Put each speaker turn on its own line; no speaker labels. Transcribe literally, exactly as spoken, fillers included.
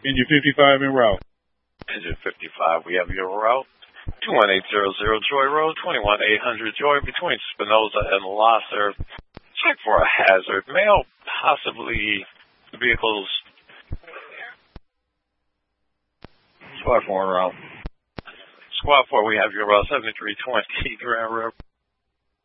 Engine fifty-five en route.
Engine fifty-five, we have your route. two one eight zero zero Joy Road, twenty-one eight hundred Joy, between Spinoza and Lasser. Check for a hazard. Male, possibly vehicles.
Squad four en route.
Squad four, we have your route seventy-three twenty Grand River.